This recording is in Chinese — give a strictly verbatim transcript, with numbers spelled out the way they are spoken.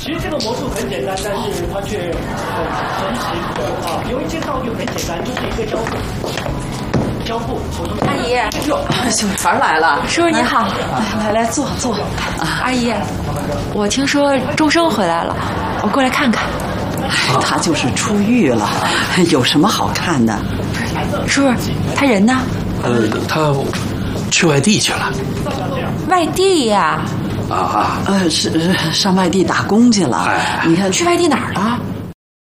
其实这个魔术很简单，但是它却很神奇啊！由于这个道具很简单，就是一个胶布。胶布， 阿姨， 哟，小船来了， 叔叔你好， 来来坐坐。 阿姨，我听说钟生回来了，我过来看看。 他就是出狱了，有什么好看的？ 叔叔，他人呢？ 呃，他去外地去了。 外地呀？ 啊啊！ 呃，是上外地打工去了。 哎， 你看去外地哪儿了？